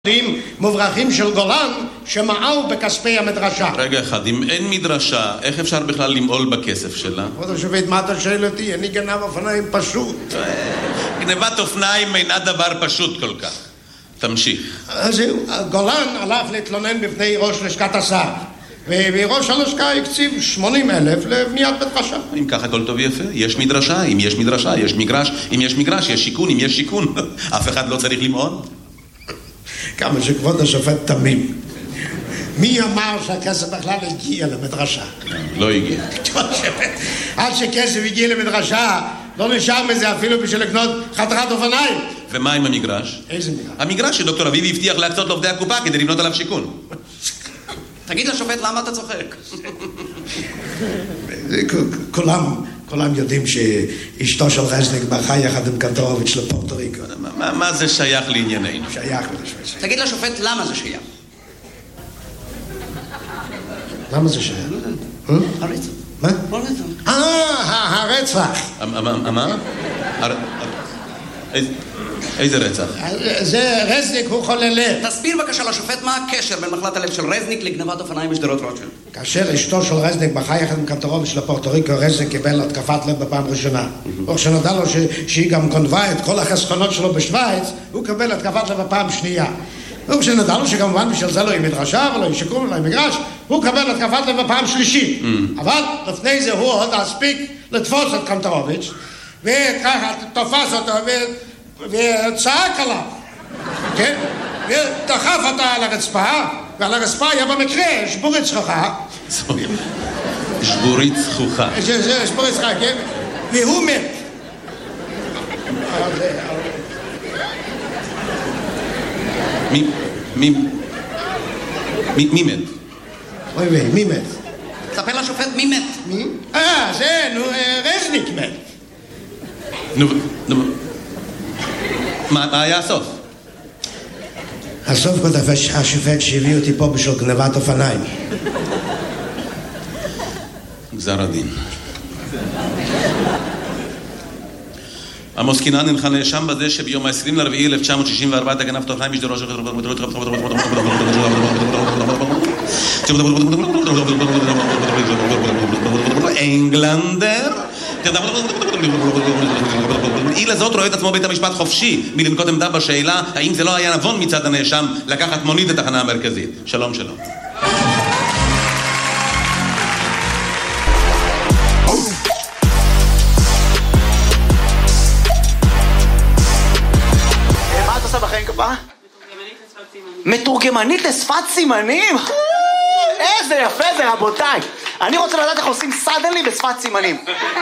מוברחים של גולן שמעל בכספי המדרשה. רגע אחד, אם אין מדרשה, איך אפשר בכלל למעול בכסף שלה? כבוד השופט, מה אתה שואל אותי? אני גנב אופניים פשוט. גנבת אופניים אינה דבר פשוט כל כך. תמשיך. אז זהו, גולן הלך להתלונן בפני ראש לשכת השר, וראש הלשכה הקציב 80,000 לבניית מדרשה. אם ככה הכל טוב ויפה, יש מדרשה, אם יש מדרשה, יש מגרש, אם יש מגרש, יש שיכון, אם יש שיכון. אף אחד לא צריך למעול. כמה שכבוד השופט תמים. מי אמר שהכסף בכלל הגיע למדרשה? לא הגיע. עד שכסף הגיע למדרשה, לא נשאר מזה אפילו בשביל לקנות חתיכת אופניים. ומה עם המגרש? איזה מגרש? המגרש שדוקטור אביבי הבטיח להקצות לעובדי הקופה כדי לבנות עליו שיכון. תגיד לשופט למה אתה צוחק? כולם יודעים שאשתו של רזניק ברחה יחד עם קנטרוביץ' לפורטו ריקו. מה זה שייך לענייננו? שייך לשופט. תגיד לשופט למה זה שייך? למה זה שייך? הרצח. מה? הרצח. הרצח. מה? איזה רצח? זה רזניק הוא חולה לב. תסביר בבקשה לשופט מה הקשר בין מחלת הלב של רזניק לגנבת אופניים בשדרות רוטשילד. כאשר אשתו של רזניק ברחה יחד עם קנטרוביץ' לפורטו ריקו, רזניק קיבל התקפת לב בפעם ראשונה. וכשנודע לו שהיא גם גנבה את כל החסכונות שלו בשוויץ, הוא קיבל התקפת לב בפעם שנייה. וכשנודע לו שכמובן בשביל זה לא יהיה מדרשה ולא יהיה שיקום ולא יהיה מגרש, הוא קיבל התקפת לב בפעם שלישית. אבל לפני זה הוא עוד הספיק לתפוס את קנטרוביץ', וככה תופס אותו וצעק עליו, כן? ודחף אותה על הרצפה, ועל הרצפה היה במקרה שבורית זכוכה. שבורית זכוכה. שבורית זכוכה, כן? והוא מת. מי מת? אוי ווי, מי מת? תספר לשופט מי מת. מי? רזניק מת. נו, מה היה הסוף? הסוף כותב השופט שהביא אותי פה בשביל גנבת אופניים. גזר הדין. עמוס קינן הנך נאשם בזה שביום ה-20/4/1964 אתה גנבת אופניים בשדרות אנגלנדר. איל הזאת רואה את עצמו בית המשפט חופשי מלנקוט עמדה בשאלה האם זה לא היה נבון מצד הנאשם לקחת מונית לתחנה המרכזית. שלום שלום. מה את עושה בחיים כפרה? מתורגמנית לשפת סימנים? איזה יפה זה רבותיי. אני רוצה לדעת איך עושים סדנלי בשפת סימנים.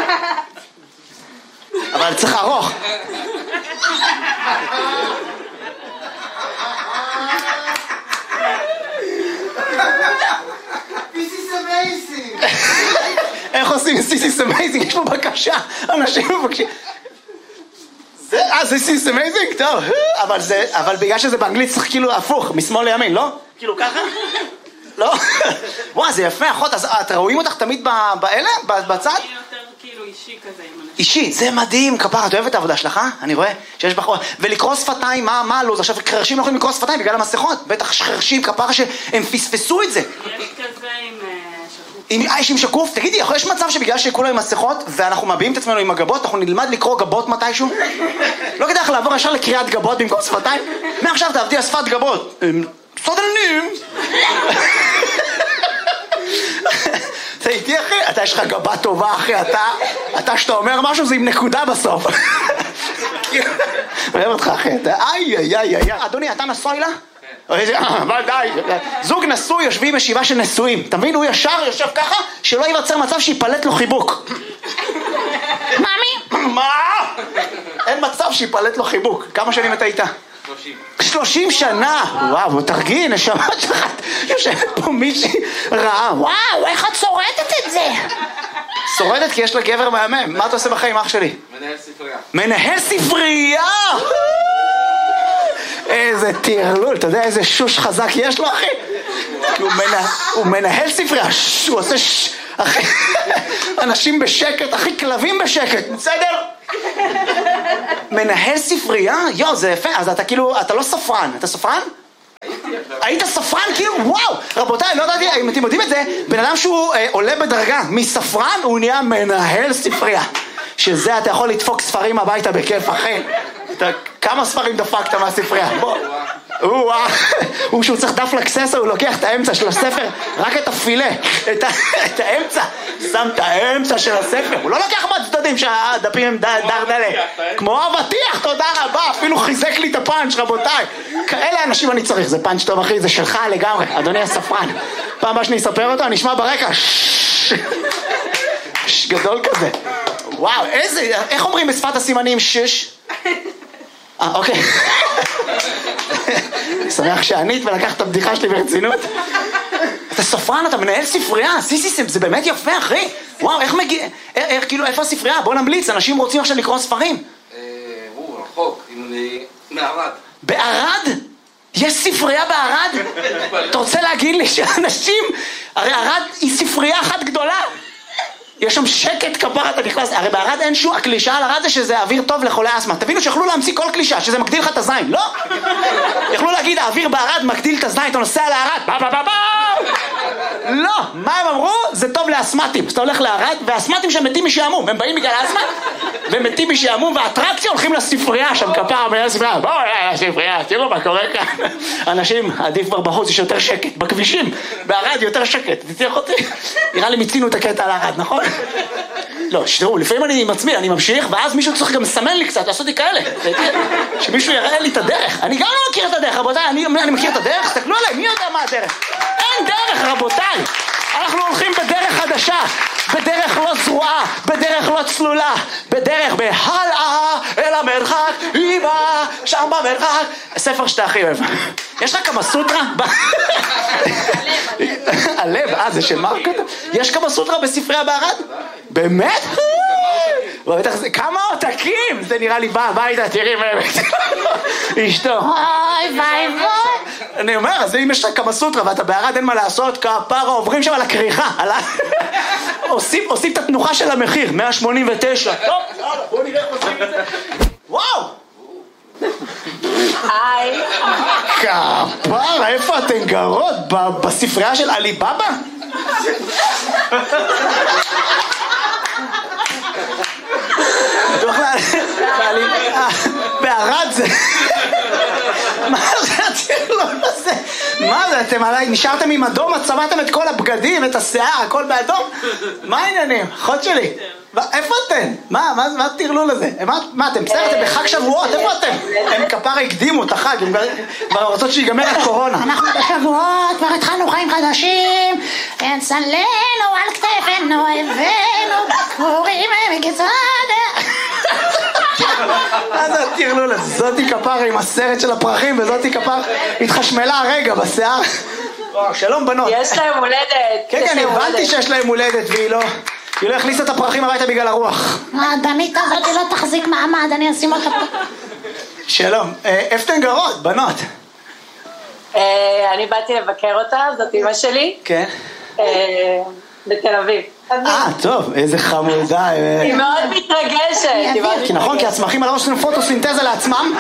אבל צריך ארוך. This is amazing. איך עושים This is amazing? יש פה בקשה. אנשים מבקשים. This is amazing? טוב. אבל בגלל שזה באנגלית צריך כאילו הפוך, משמאל לימין, לא? כאילו ככה? לא? וואו, זה יפה, אחות. אז אתם רואים אותך תמיד באלה? בצד? אני יותר כאילו אישי כזה עם אנשים. אישי, זה מדהים, כפרה, את אוהבת את העבודה שלך, אני רואה שיש בחור, ולקרוא שפתיים, מה לא, עכשיו חרשים לא יכולים לקרוא שפתיים בגלל המסכות, בטח חרשים, כפרה שהם פספסו את זה. יש כזה עם שקוף. יש עם שקוף, תגידי, יש מצב שבגלל שכולם עם מסכות, ואנחנו מביעים את עצמנו עם הגבות, אנחנו נלמד לקרוא גבות מתישהו? לא כדאי לך לעבור ישר לקריאת גבות במקום שפתיים? מעכשיו תעבדי על שפת גבות. סודלנים! אתה איתי אחי? אתה יש לך גבה טובה אחי, אתה שאתה אומר משהו זה עם נקודה בסוף. אוהב אותך אחי, איי. אדוני, אתה נשוי לה? אבל די, זוג נשוי יושבים ישיבה של נשואים. אתה מבין? הוא ישר יושב ככה שלא ייווצר מצב שיפלט לו חיבוק. מאמי? מה? אין מצב שיפלט לו חיבוק. כמה שנים אתה איתה? 30 שנה. וואו, תרגיעי, נשמות שלך. יושבת פה מישהי רעה. וואו, איך את שורדת את זה? שורדת כי יש לה גבר מהמם. מה אתה עושה בחיים, אח שלי? מנהל ספרייה. מנהל ספרייה? איזה תירלול, אתה יודע איזה שוש חזק יש לו, אחי? הוא מנהל ספרייה, הוא עושה אחי, אנשים בשקט, אחי, כלבים בשקט, בסדר? מנהל ספרייה? יו, זה יפה. אז אתה כאילו, אתה לא ספרן. אתה ספרן? היית ספרן כאילו? וואו! רבותיי, לא יודעתי, אם אתם יודעים את זה, בן אדם שהוא עולה בדרגה מספרן, הוא נהיה מנהל ספרייה. שזה אתה יכול לדפוק ספרים הביתה בכיף, אחי. כמה ספרים דפקת מהספרייה? בוא. הוא שהוא צריך דף לקססה, הוא לוקח את האמצע של הספר, רק את הפילה, את האמצע, שם את האמצע של הספר. הוא לא לוקח מהצדדים שהדפים הם דרדלה. כמו אבטיח, תודה רבה, אפילו חיזק לי את הפאנץ', רבותיי. כאלה אנשים אני צריך, זה פאנץ' טוב אחי, זה שלך לגמרי, אדוני הספרן. פעם הבאה שאני אספר אותו, אני אשמע ברקע, גדול כזה. וואו, איזה, איך אומרים בשפת הסימנים שש? אוקיי. אני שמח שענית ולקחת את הבדיחה שלי ברצינות. אתה ספרן, אתה מנהל ספרייה, סיסיסם, זה באמת יפה אחי. וואו, איך מגיע, כאילו איפה הספרייה? בוא נמליץ, אנשים רוצים עכשיו לקרוא ספרים. רחוק, מערד. בערד? יש ספרייה בערד? אתה רוצה להגיד לי שאנשים, הרי ערד היא ספרייה אחת גדולה. יש שם שקט כפרה, אתה נכנס, הרי בערד אין שום, הקלישה על ערד זה שזה אוויר טוב לחולי אסמה. תבינו שיכולו להמציא כל קלישה, שזה מגדיל לך את הזין, לא? יכלו להגיד, האוויר בערד מגדיל את הזין, אתה נוסע לערד, לא, מה הם אמרו? זה טוב לאסמטים. אז אתה הולך לערד, והאסמטים שם מתים משעמום, הם באים בגלל האסמה, ומתים משעמום, והאטרקציה הולכים לספרייה, שם כפרה, מנהל ספרייה, בואו לספרייה, תראו מה קורה כאן. אנשים, עדיף כבר בחוץ, יש יותר שקט, בכבישים, בערד יותר שקט, תצליח אותי. נראה לי מיצינו את הקטע על הערד, נכון? לא, שתראו, לפעמים אני עם עצמי, אני ממשיך, ואז מישהו צריך גם לסמן לי קצת, לעשות לי כאלה. שמישהו יראה לי את הדרך. אני גם לא מכיר את הדרך, רבותיי, אני מכיר את הדרך, תסתכלו עליי, מי יודע מה הדרך? אין דרך, רבותיי. אנחנו הולכים בדרך חדשה, בדרך לא זרועה, בדרך לא צלולה, בדרך בהלאה אל המרחק, אימא, שם במרחק. ספר שאתה הכי אוהב. יש לך כמה סוטרה? הלב, זה של מרק? יש כמה סוטרה בספרייה בערד? באמת? כמה עותקים? זה נראה לי בא הביתה, תראי אשתו. אוי ביי ביי. אני אומר, אז אם יש לך כמה סוטרה ואתה בערד אין מה לעשות, כפרה עוברים שם על הכריכה. עושים את התנוחה של המחיר, 189. טוב, בואו נראה איך עושים את זה. וואו! היי. כפרה, איפה אתן גרות? בספרייה של עליבאבא? בערד זה... מה זה הטרלון הזה? מה זה? אתם עליי, נשארתם עם אדום, צבעתם את כל הבגדים, את השיער, הכל באדום? מה העניינים? אחות שלי? איפה אתם? מה הטרלול הזה? מה אתם? בסדר, אתם בחג שבועות, איפה אתם? הם כפרה הקדימו את החג, הם כבר רוצות שיגמר הקורונה. אנחנו בשבועות, כבר התחלנו חיים חדשים, ונצלנו על כתפינו, הבאנו, קוראים מגצד. מה זה הטרלול הזה? זאתי כפרה עם הסרט של הפרחים, וזאתי כפרה התחשמלה הרגע בשיער. שלום בנות. יש להם הולדת. כן, אני הבנתי שיש להם הולדת, והיא לא הכניסה את הפרחים הביתה בגלל הרוח. הדמית הזאת לא תחזיק מעמד, אני אשים אותה פה. שלום, איפה אתן גרות, בנות? אני באתי לבקר אותה, זאת אמא שלי. כן. בתל אביב. טוב, איזה חמודה. היא מאוד מתרגשת. כי נכון, כי הצמחים על הראש עושים פוטוסינתזה לעצמם.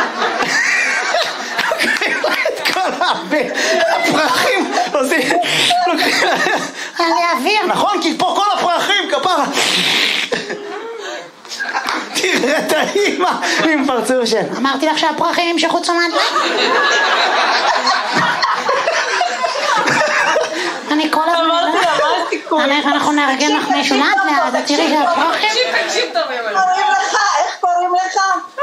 את כל הפרחים עושים... אני אוויר. נכון, כי פה כל הפרחים, כפרה. תראה את האמא עם פרצוף של... אמרתי לך שהפרחים ימשכו תשומת לב. אני כל הזמן... אמרתי לה, מה הסיכוי? אנחנו נארגן לך מישהו לאט לאט, תראי שהפרחים... תקשיב טוב, אמא. קוראים לך, איך קוראים לך?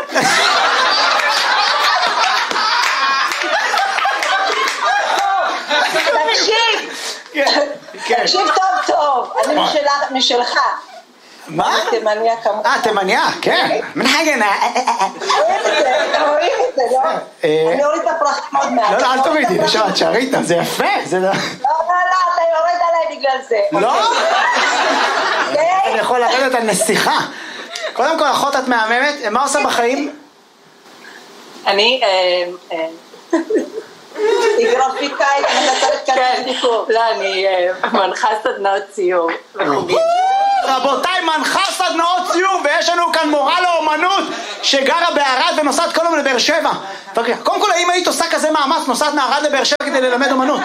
תקשיב טוב טוב, אני משלך. מה? תימניה כמובן. תימניה, כן. מנהגן. רואים את זה, לא? אני אוריד את הפרחים עוד מעט. לא, אל תורידי, נשארת שערית, זה יפה. לא, אתה יורד עליי בגלל זה. לא? אני יכול לרדת על נסיכה. קודם כל, אחות את מהממת, מה עושה בחיים? אני... היא גרפיקאית, אני נתת כאן סיפור. לא, אני מנחה סדנאות ציור וחוגים. רבותיי, מנחה סדנאות ציור, ויש לנו כאן מורה לאומנות שגרה בערד ונוסעת כל יום לבאר שבע. קודם כל, האם היית עושה כזה מאמץ, נוסעת מערד לבאר שבע כדי ללמד אומנות?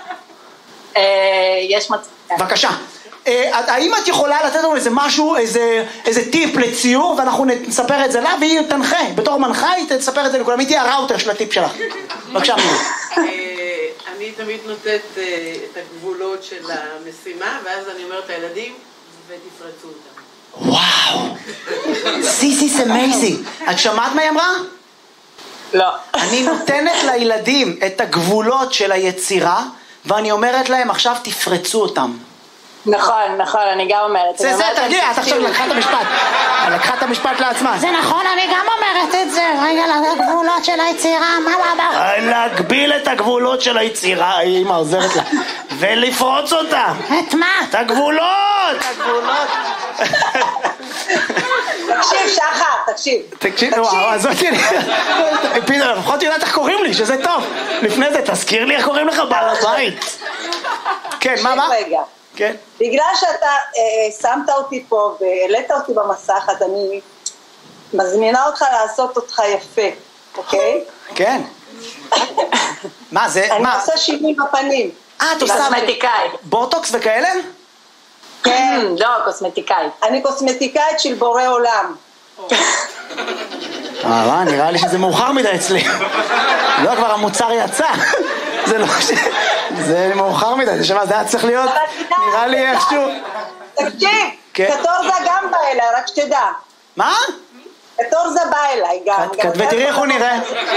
יש מצב. בבקשה. האם את יכולה לתת לנו איזה משהו, איזה טיפ לציור, ואנחנו נספר את זה לה, והיא תנחה. בתור מנחה היא תספר את זה לכולם. היא תהיה הראוטר של הטיפ שלך. בבקשה. אני תמיד נותנת את הגבולות של המשימה, ואז אני אומרת לילדים, ותפרצו אותם. וואו. This is amazing. את שמעת מה היא אמרה? לא. אני נותנת לילדים את הגבולות של היצירה, ואני אומרת להם, עכשיו תפרצו אותם. נכון, אני גם אומרת. זה, תרגיע, את עכשיו לקחה את המשפט. לקחה את המשפט לעצמה. זה נכון, אני גם אומרת את זה. רגע, לגבולות של היצירה, מה? להגביל את הגבולות של היצירה, היא עוזרת לה. ולפרוץ אותה. את מה? את הגבולות! תקשיב, שחר, תקשיב. וואו, אז אותי, לפחות יודעת איך קוראים לי, שזה טוב. לפני זה, תזכיר לי איך קוראים לך בעל הבית. כן, מה? רגע. כן. בגלל שאתה שמת אותי פה והעלית אותי במסך, אז אני מזמינה אותך לעשות אותך יפה, אוקיי? כן. מה זה? אני עושה שינוי בפנים. את עושה קוסמטיקאית. בוטוקס וכאלה? כן. לא, קוסמטיקאית. אני קוסמטיקאית של בורא עולם. נראה לי שזה מאוחר מדי אצלי. לא, כבר המוצר יצא. זה לא ש... זה מאוחר מדי, זה שמה, זה היה צריך להיות, נראה לי איכשהו... תקשיב, קטורזה גם בא אליי, רק שתדע. מה? קטורזה בא אליי גם. ותראי איך הוא נראה.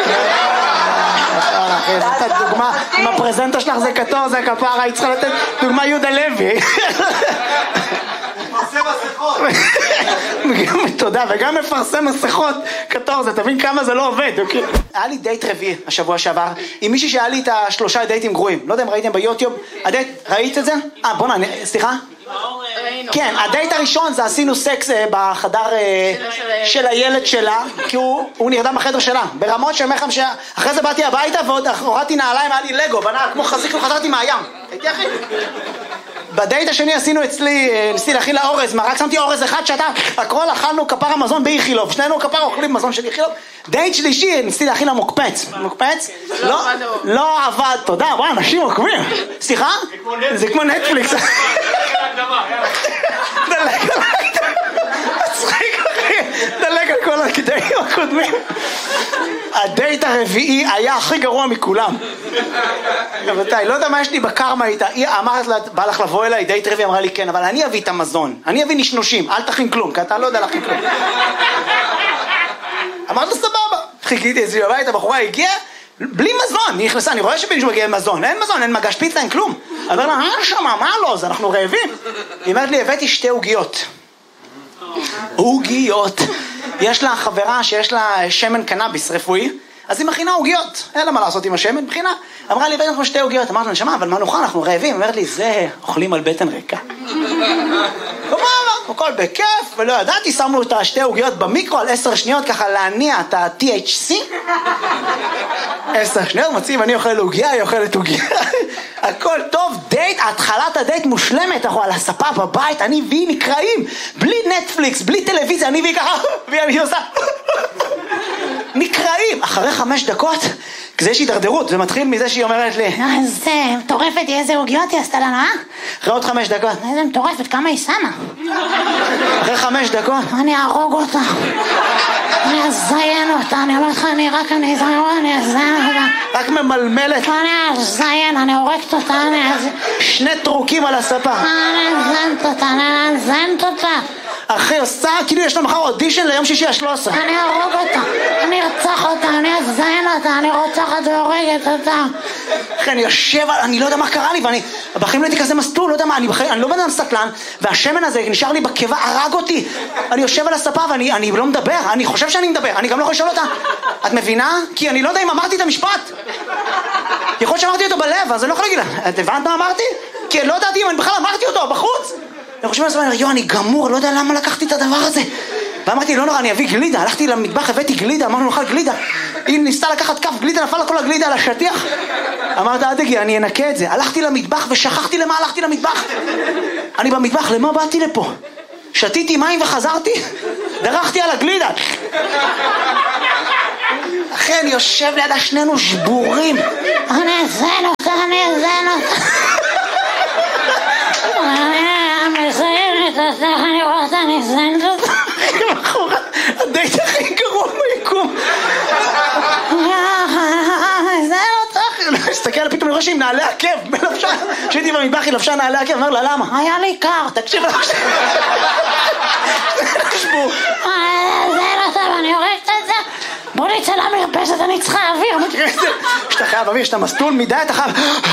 זאת דוגמה, עם הפרזנטה שלך זה קטורזה, כפרה, היא צריכה לתת דוגמה יהודה לוי. מפרסם מסכות. תודה, וגם מפרסם מסכות קטורזה, תבין כמה זה לא עובד. היה לי דייט רביעי השבוע שעבר עם מישהי שהיה לי את 3 דייטים גרועים. לא יודע אם ראיתם ביוטיוב. ראית את זה? בוא נענה, סליחה? כן, הדייט הראשון זה עשינו סקס בחדר של הילד שלה, כי הוא נרדם בחדר שלה, ברמות שמחם אחרי זה באתי הביתה ועוד הורדתי נעליים, היה לי לגו, בנה כמו חזיק וחזרתי מהים. הייתי אחי? בדייט השני עשינו אצלי, ניסיתי להכין לה אורז, רק שמתי אורז אחד שאתה, הכל אכלנו כפר המזון באיכילוב, שנינו כפר אוכלים מזון של איכילוב. דייט שלישי, ניסיתי להכין לה מוקפץ. מוקפץ? לא עבד, תודה, וואי, אנשים עוקבים. סליחה? זה כמו נטפליקס. דלג על כל הקטעים הקודמים. הדייט הרביעי היה הכי גרוע מכולם. רבותיי, לא יודע מה יש לי בקרמה איתה. היא אמרת לה, בא לך לבוא אליי, דייט רביעי, אמרה לי כן, אבל אני אביא את המזון, אני אביא נשנושים, אל תכין כלום, כי אתה לא יודע להכין כלום. אמרת לה סבבה. חיכיתי אצלי בבית, הבחורה הגיעה בלי מזון, היא נכנסה, אני רואה שמישהו מגיע עם מזון, אין מזון, אין מגש פיצה, אין כלום. אני אומר לה, שמה, מה לא, זה אנחנו רעבים. היא אומרת לי, הבאתי 2 עוגיות. עוגיות. יש לה חברה שיש לה שמן קנאביס רפואי, אז היא מכינה עוגיות. אין לה מה לעשות עם השמן, מכינה. אמרה לי, הבאתי לנו 2 עוגיות. אמרתי לה, נשמה, אבל מה נאכל, אנחנו רעבים. אומרת לי, זה אוכלים על בטן ריקה. הכל בכיף, ולא ידעתי, שמנו את 2 עוגיות במיקרו על 10 שניות, ככה להניע את ה-THC. 10 שניות, מציב, אני אוכל עוגיה, היא אוכלת עוגיה. הכל טוב, דייט, התחלת הדייט מושלמת, אנחנו על הספה בבית, אני והיא נקראים, בלי נטפליקס, בלי טלוויזיה, אני והיא ככה, והיא עושה... נקראים, אחרי 5 דקות, כזה יש הידרדרות, זה מתחיל מזה שהיא אומרת לי, איזה מטורפת, איזה עוגיות היא עשתה לנו, אחרי עוד 5 דקות. איזה מטורפת, כמה היא שמה. אחרי 5 דקות. אני ארוג אותה. אני אזיין אותה, אני אומרת לך, אני אזיין אותה. רק ממלמלת. אני אזיין, אני הורגת אותה, 2 טרוקים על הספה. אני אזיינת אותה. אחי עושה, כאילו יש לה מחר אודישן ליום שישי ה-13. אני ארוג אותה, אני ארצח אותה, אני אזיין אותה, אני רוצחת והורגת אותה. אחי, אני יושב, אני לא יודע מה קרה לי, ואני, בחיים לא הייתי כזה מסטול, לא יודע מה, אני לא בן אדם סטלן, והשמן הזה נשאר לי בקיבה, הרג אותי. אני יושב על הספה ואני לא מדבר, אני חושב שאני מדבר, אני גם לא יכול לשאול אותה. את מבינה? כי אני לא יודע אם אמרתי את המשפט. יכול להיות שאמרתי אותו בלב, אז אני לא יכול להגיד לה, את הבנת מה אמרתי? כי לא ידעתי אם אני בכלל אמרתי אותו בחוץ. אני חושב לעצמי, יו, אני גמור, לא יודע למה לקחתי את הדבר הזה. ואמרתי, לא נורא, אני אביא גלידה. הלכתי למטבח, הבאתי גלידה, אמרנו, נאכל גלידה. היא ניסתה לקחת כף גלידה, נפל לה כל הגלידה על השטיח. אמרת, אל תגיע, אני אנקה את זה. הלכתי למטבח ושכחתי למה הלכתי למטבח. אני במטבח, למה באתי לפה? שתיתי מים וחזרתי, דרכתי על הגלידה. אחי, אני יושב לידה, שנינו שבורים. אני אזן אותה. אני אזן אותה. הדייט הכי גרוע ביקום. הסתכל, פתאום אני רואה שהיא נעלי עקב, בלבשה, שהייתי במטבח, היא לבשה נעלי עקב, אמר לה, למה? היה לי קר. תקשיב, שבו. אזן אותה ואני הורגת את זה. בוא נצא למרפסת, אני צריכה אוויר. שאתה חייב אוויר, שאתה מסטול מדי, אתה חייב...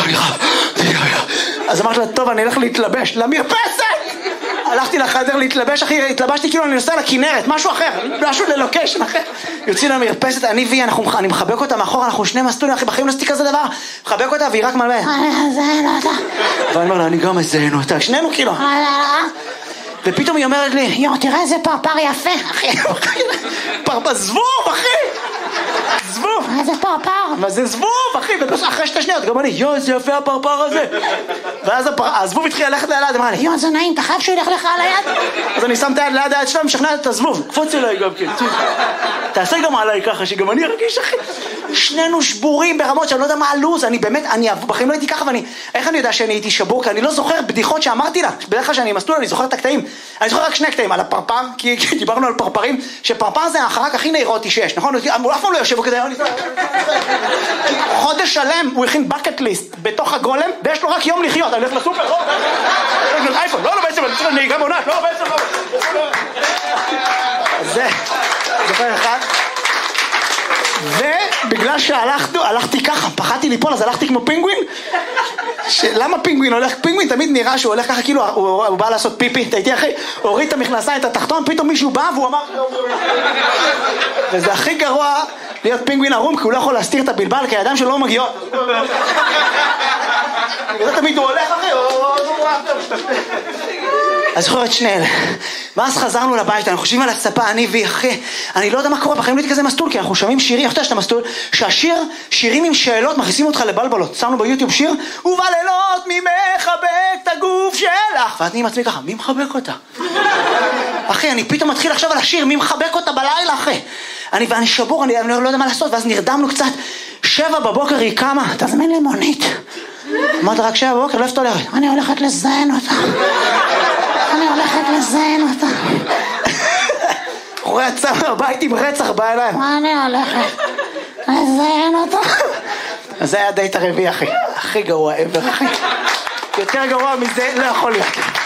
אז אמרתי לה, טוב, אני אלך להתלבש למרפסת! הלכתי לחדר להתלבש, אחי, התלבשתי כאילו אני נוסע לכנרת, משהו אחר, משהו ללוקשן אחר. יוצאים למרפסת, אני והיא, אני מחבק אותה מאחור, אנחנו שני מסטולים, אחי, בחיים לא עשיתי כזה דבר. מחבק אותה והיא רק מלווה. אני אזן אותה. ואני אומר לה, אני גם אזן אותה, שנינו כאילו. ופתאום היא אומרת לי, יו, תראה איזה פרפר יפה, אחי. פרפר, זבוב, אחי! זבוב! איזה פרפר? מה זה זבוב, אחי? אחרי 2 שניות, גם אני, יו, איזה יפה הפרפר הזה. ואז הזבוב התחיל ללכת ליד, אמרה לי, יו, זה נעים, אתה חייב שהוא ילך לך על היד? אז אני שם את היד ליד היד שלו, משכנעת את הזבוב, קפוץ אליי גם כן. תעשה גם עליי ככה, שגם אני ארגיש, אחי. שנינו שבורים ברמות שאני לא יודע מה הלוז, אני באמת, בחיים לא הייתי ככה, איך אני יודע שאני הייתי שבור? כי אני לא זוכר בדיחות שאמרתי לה. בדרך כלל שאני מסטול, אני זוכר את הקטעים. אני זוכר רק 2 קטעים, על הפרפר, כי דיברנו על פרפרים, שפרפר זה החרק הכי נאירוטי שיש, נכון? הוא אף פעם לא יושב כדי... חודש שלם הוא הכין בקט ליסט בתוך הגולם, ויש לו רק יום לחיות, אני הולך לסופר, אייפון, לא בעצם, אני צריך נהיגה מעונת, לא בעצם, לא. זה, זוכר אחד. ובגלל הלכתי ככה, פחדתי ליפול, אז הלכתי כמו פינגווין. למה פינגווין הולך? פינגווין תמיד נראה שהוא הולך ככה, כאילו הוא בא לעשות פיפי, אתה איתי אחי? הוריד את המכנסיים, את התחתון, פתאום מישהו בא והוא אמר... וזה הכי גרוע להיות פינגווין ערום, כי הוא לא יכול להסתיר את הבלבל, כי הידיים שלו לא מגיעות. וזה תמיד הוא הולך אחי, אז זוכר את שני אלה. ואז חזרנו לבית, אנחנו חושבים על הספה, אני והיא, אחי, אני לא יודע מה קורה, בחיים לא הייתי כזה מסטול, כי אנחנו שומעים שירים, איך אתה שאתה מסטול, שירים עם שאלות, מכניסים אותך לבלבלות. שמנו ביוטיוב שיר, ובלילות מי מחבק את הגוף שלך, ואת נהיים עצמי ככה, מי מחבק אותה? אחי, אני פתאום מתחיל עכשיו על השיר, מי מחבק אותה בלילה, אחי? ואני שבור, אני לא יודע מה לעשות, ואז נרדמנו קצת, 7 בבוקר היא קמה, תזמין לי מונית. אמרת רק 7 בבוקר, לא איפה הולכת? אני הולכת לזיין אותה. אחורי יצא מהבית עם רצח בעיניים. אני הולכת לזיין אותה. אז זה היה הדייט הרביעי, אחי. הכי גרוע ever, אחי. יותר גרוע מזה לא יכול להיות.